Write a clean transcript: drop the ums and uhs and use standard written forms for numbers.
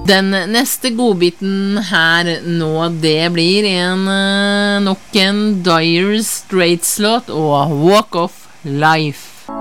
Den neste godbiten her nå, det blir nok en Dire Straits-låt og Walk of Life.